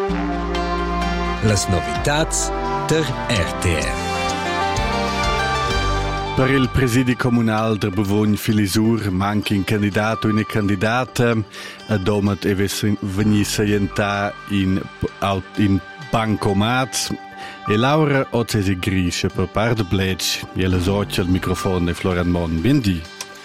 Las novitats der RTR. Per il presidi comunal der Bevogn Filisur manca un candidato o una candidata a domat e venisse aientà in bancomat e Laura Ozzesi Grisce per par de Bledge e la socia al microfono e Florian Mon. Bindi.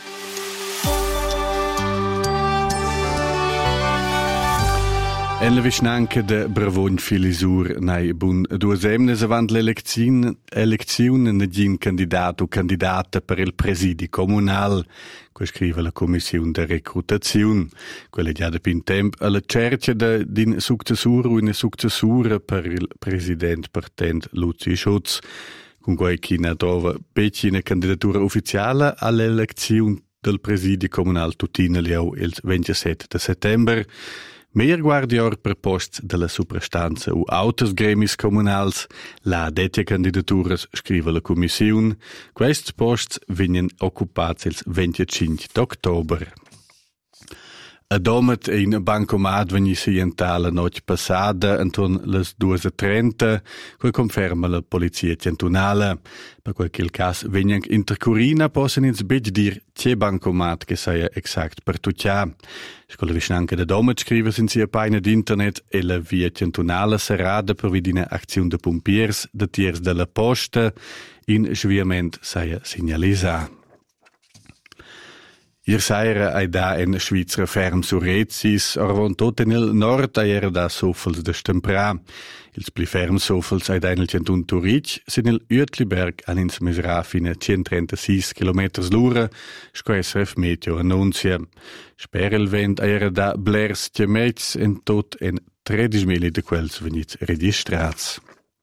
En la vicinanca de Bravogn Filisur nai bun 2 semnes avant l'elezione negin candidato o candidata per il presidi comunal, que scrive la commissione de recrutazione. Quella già da pin temp alla cerca din successur o una successura per il president partent Luzi Schutz, con cui chi ne trova peci una candidatura ufficiale all'elezione del presidi comunal tutina liau il 27 de settember. Mehr guardior per posts della suprastanza o autos gremis comunals, la dette candidaturas scrive la commissione, questi posts vengono occupati il 25 d'ottobre. A domet in bancomat venisse ientà la notte passada intorno les 2:30, cui conferma la polizia cantonale. Per quel cas vengono intercurrina possono ins beg dir c'è bancomat che sia exact per tuccia. Scola vicinanca da domet scrive in sia pagina d'internet e la via cantonale serada per vidina azione de pompiers de tiers della posta in sviament sia segnalisa. Ir saira ai da en Schweizer ferm surrezis, orvon tot en il nord era da sofels de stempra. Ils pli ferm sofels ai da en il cantun Turic, sin il Uetliberg an ins mesra fine 136 km l'ura, scoesref meteo annunzia. Sper il vent era da blers tiamets en tot en 13.000 de quels venits registrats.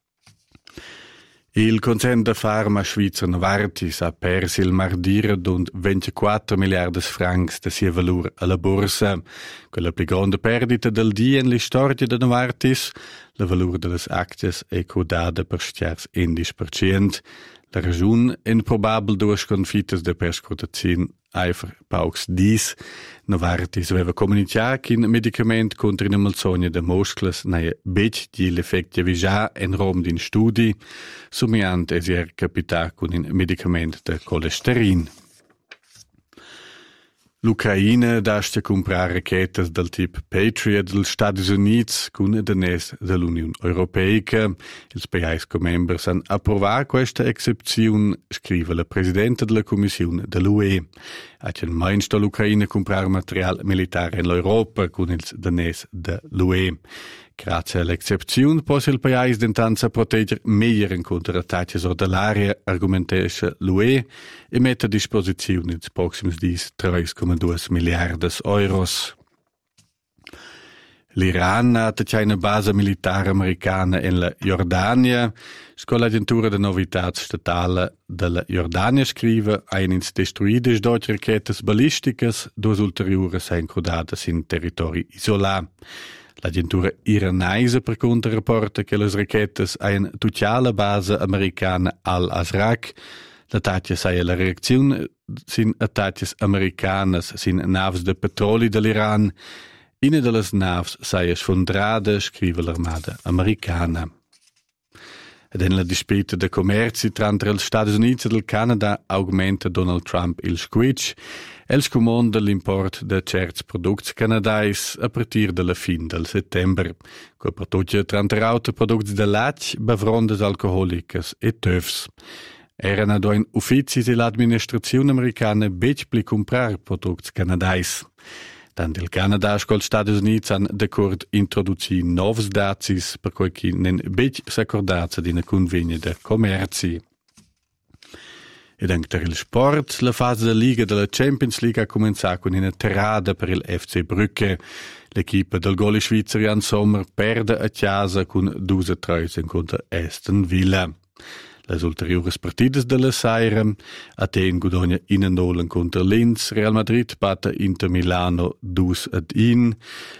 Il concern de Pharma Schweizer Novartis ha perso il mardir d'und 24 miliardi francs de sia valur alla borsa. Quella più grande perdita del dia in l'istoria de Novartis, la valur de las acties è codada per stiars 11%. La ragione è probabile due sconfittes de perscrutazione eifer paucs dis. Novartis aveva comunicato che un medicament contro una malsogna de muscles naia bec di l'effecti vigia en rom din studi, sumiant esier capita con un medicament de colesterin. L'Ucraina dasce comprare rachetes del typ Patriot dels Stati Uniti con denes dell'Unione Europea. Ils paesi members han approvato questa excepzione, scrive la Presidente della Commissione dell'UE. Acel meinst l'Ucraina comprare material militare in l'Europa con ils denes dell'UE. Grazie all'eccezione può il paese d'intanza proteggere meglio contro attacchi dell'aria, argumentasce l'UE, e mette a disposizione nei prossimi 3,2 miliardi euros. L'Iran ha attaccato una base militare americana in la Jordania. L'agenzia di novità statale della Jordania scrive che hanno destruito 2 racchette balistiche, 2 ulteriori sono incrodate in territori isolati. L'agenzia iranese per conto rapporta che le racchette hanno toccato la base americana al-Azraq. L'attacco è la reazione sin attacchi americani sin navi de petrolio dell'Iran. Una delle navi è sfondrata, scrive l'armata americana. Ed in la dispute de commerci tra gli Stati Uniti e il Canada aumenta Donald Trump il squitch. Els comanda l'import de certs products canadais a partir della fin del settembre, copertutje tra auto products de latch, bevrondes alcoholicas e töfs. Erano ad un uffici dell'amministrazione americana bec pli comprar products canadais. Tant il Canada scol Stati Uniti han d'accord introduci novs dazis per cui chi nen bec s'accordazza di una convegna de commerci. Ed anche per il sport, la fase della Liga della Champions League ha cominciato con una tirata per il FC Brugge. L'equipe del gol svizzero Jan Sommer perde a casa con 2-3 contro Aston Villa. Le ulteriori partite della sera, Aten guadagna 1-0 contro Linz, Real Madrid batte Inter Milano 2-1,